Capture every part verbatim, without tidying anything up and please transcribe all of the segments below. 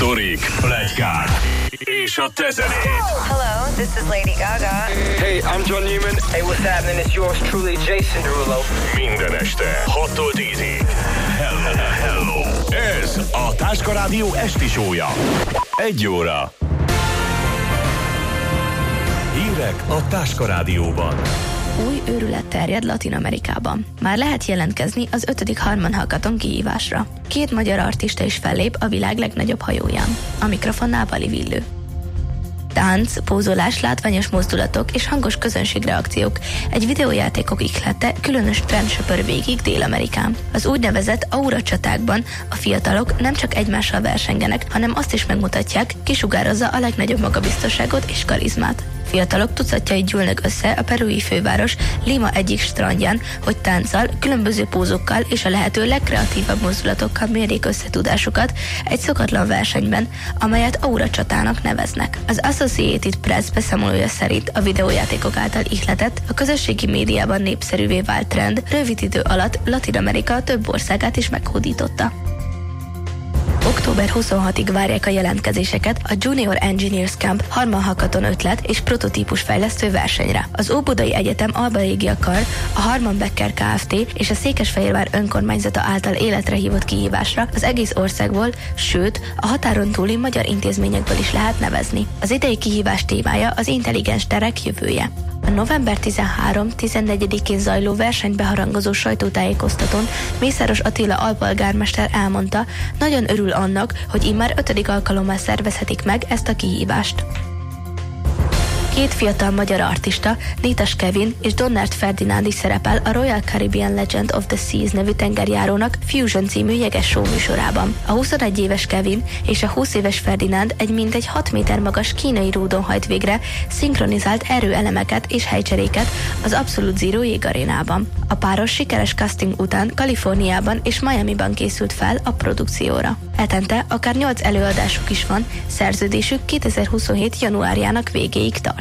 Sztorik, pletykák és a tezenét. Hello, this is Lady Gaga. Hey, I'm John Newman. Hey, what's happening? It's yours truly, Jason Derulo. Minden este hattól tízig. Hello, hello. Ez a Táska Rádió esti show-ja. Egy óra. Hírek a Táska Rádióban. Új őrület terjed Latin-Amerikában. Már lehet jelentkezni az ötödik Harman Hackathon kihívásra. Két magyar artista is fellép a világ legnagyobb hajóján. A mikrofonnál Bali Villő. Tánc, pózolás, látványos mozdulatok és hangos közönségreakciók. Egy videójátékok ihlete különös trend söpör végig Dél-Amerikán. Az úgynevezett aura csatákban a fiatalok nem csak egymással versengenek, hanem azt is megmutatják, kisugározza a legnagyobb magabiztosságot és karizmát. Fiatalok tucatjai gyűlnek össze a perui főváros Lima egyik strandján, hogy tánccal, különböző pózokkal és a lehető legkreatívabb mozdulatokkal mérjék összetudásukat egy szokatlan versenyben, amelyet aura csatának neveznek. Az Associated Press beszámolója szerint a videójátékok által ihletett, a közösségi médiában népszerűvé vált trend rövid idő alatt Latin-Amerika több országát is meghódította. október huszonhatodikáig várják a jelentkezéseket a Junior Engineers Camp Harman Hackathon ötlet és prototípus fejlesztő versenyre. Az Óbudai Egyetem Alba Regia Kar, a Harman Becker Kft. És a Székesfehérvár önkormányzata által életre hívott kihívásra az egész országból, sőt, a határon túli magyar intézményekből is lehet nevezni. Az idei kihívás témája az intelligens terek jövője. A november tizenharmadika-tizennegyedikén zajló versenybeharangozó sajtótájékoztatón Mészáros Attila alpolgármester elmondta, nagyon örül annak, hogy immár ötödik alkalommal szervezhetik meg ezt a kihívást. Két fiatal magyar artista, Nétas Kevin és Donnert Ferdinánd is szerepel a Royal Caribbean Legend of the Seas nevű tengerjárónak Fusion című jeges show műsorában. A huszonegy éves Kevin és a húsz éves Ferdinánd egy mintegy hat méter magas kínai rúdon hajt végre szinkronizált erőelemeket és helycseréket az Absolute Zero jégarénában. A páros sikeres casting után Kaliforniában és Miamiban készült fel a produkcióra. Hetente akár nyolc előadásuk is van, szerződésük kétezer-huszonhét januárjának végéig tart.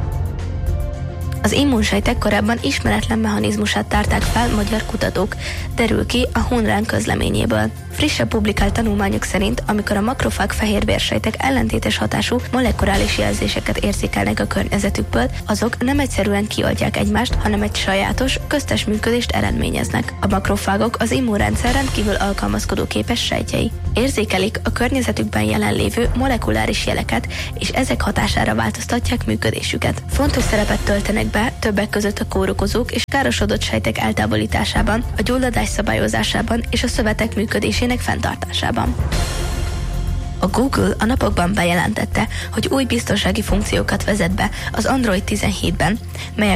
Az immunsejtek korábban ismeretlen mechanizmusát tárták fel magyar kutatók, derül ki a Hunrán közleményéből. Frissebb publikált tanulmányok szerint, amikor a makrofág fehérvérsejtek ellentétes hatású molekuláris jelzéseket érzékelnek a környezetükből, azok nem egyszerűen kioltják egymást, hanem egy sajátos, köztes működést eredményeznek. A makrofágok az immunrendszer rendkívül alkalmazkodó képes sejtjei. Érzékelik a környezetükben jelenlévő molekuláris jeleket, és ezek hatására változtatják működésüket. Fontos szerepet töltenek be többek között a kórokozók és károsodott sejtek eltávolításában, a gyulladás szabályozásában és a szövetek működésének fenntartásában. A Google a napokban bejelentette, hogy új biztonsági funkciókat vezet be az Android tizenhétben, melyek